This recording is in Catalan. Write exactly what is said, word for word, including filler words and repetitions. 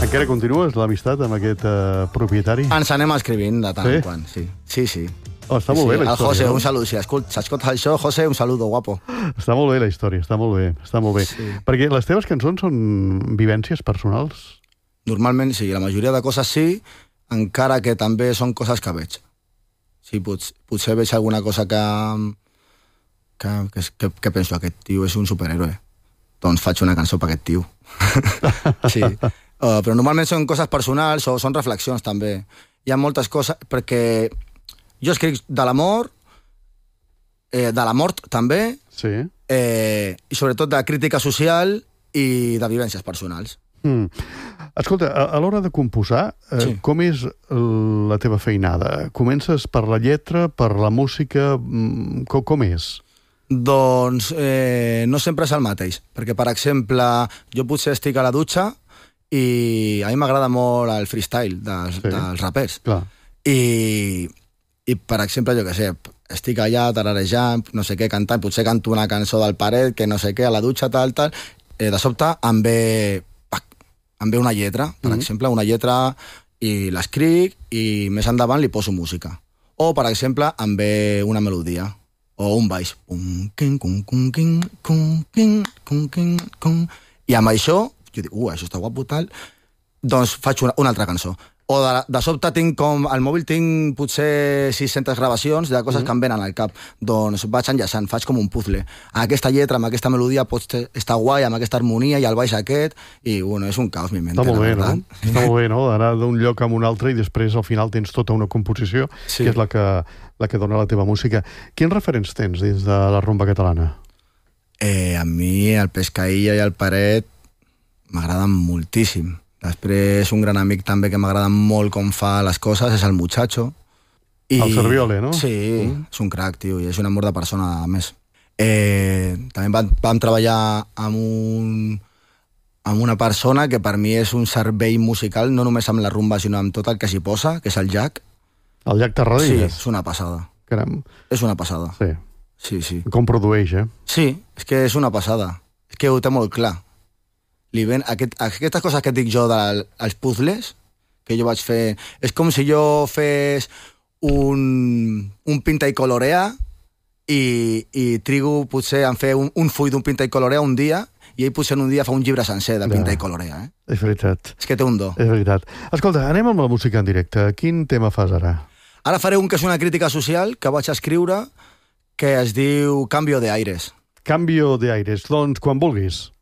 Encara continues l'amistat amb aquest uh, propietari? Ens anem escrivint de tant sí? en quant, sí. Sí, sí. Oh, està sí, molt sí. bé la història. El José, no? un salut. Si s'escolta això, José, un saludo, guapo. Està molt bé la història, està molt bé. Està molt bé. Sí. Perquè les teves cançons són vivències personals? Normalment sí, la majoria de coses sí, encara que també són coses que veig. Sí, pot, potser veig alguna cosa que, que, que, que, que penso, aquest tio és un superhéroe. Doncs faig una cançó per aquest tio. Sí. Uh, però normalment són coses personals o són reflexions també. Hi ha moltes coses, perquè jo escric de l'amor, eh, de la mort també, sí. eh, i sobretot de crítica social i de vivències personals. Mm. Escolta, a, a l'hora de composar, eh, sí. com és la teva feinada? Comences per la lletra, per la música? Com, com és? Doncs eh, no sempre és el mateix, perquè, per exemple, jo potser estic a la dutxa i a mi m'agrada molt el freestyle dels, sí. dels rapers. Clar. I, i, per exemple, jo què sé, estic allà tararejant, no sé què, cantant, potser canto una cançó del Paret, que no sé què, a la dutxa, tal, tal, eh, de sobte em ve, pac, em ve una lletra, per mm-hmm. exemple, una lletra, i l'escric, i més endavant li poso música. O, per exemple, em ve una melodia, o un baix. I amb això, jo dic, uh, això està guapo, tal, doncs faig una, una altra cançó. O de, de sobte tinc com... Al mòbil tinc potser sis-centes gravacions de coses mm-hmm. que em venen al cap. Doncs vaig enllaçant, faig com un puzzle. Aquesta lletra, amb aquesta melodia, pot estar guai, amb aquesta harmonia i el baix aquest, i, bueno, és un caos, mi mente. Està molt bé, no? Està molt bé, no? D'anar d'un lloc a un altre i després, al final, tens tota una composició, sí. que és la que, la que dona la teva música. Quins referents tens dins de la rumba catalana? Eh, a mi, el Pescailla i el Paret m'agraden moltíssim. Després, un gran amic també que m'agrada molt com fa les coses és el Muchacho. I... El Serviole, no? Sí, mm. és un crac, tio, i és un amor de persona, a més. Eh, també vam, vam treballar amb, un, amb una persona que per mi és un cervell musical, no només amb la rumba, sinó amb tot el que s'hi posa, que és el Jack. El Jack Tarradellas? Sí, és una passada. Caram. És una passada. Sí. Sí, sí. Com produeix, eh? Sí, és que és una passada. És que ho té molt clar. Li ven, aquest, aquestes coses que et dic jo dels puzzles, que jo vaig fer... És com si jo fes un, un pinta i colorea i, i trigo potser en fer un, un full d'un pinta i colorea un dia i ell potser en un dia fa un llibre sencer de pinta ja. i colorea. Eh? És veritat. És que té un do. És veritat. Escolta, anem amb la música en directe. Quin tema fas ara? Ara faré un que és una crítica social que vaig escriure que es diu Cambio de Aires. Cambio de Aires. Doncs quan vulguis.